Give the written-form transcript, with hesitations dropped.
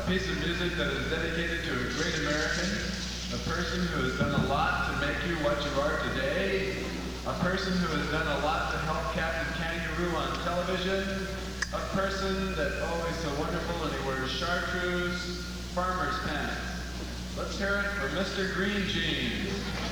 piece of music that is dedicated to a great American, a person who has done a lot to make you what you are today, a person who has done a lot to help Captain Kangaroo on television, a person that always so wonderful and he wears chartreuse farmer's pants. Let's hear it for Mr. Green Jeans.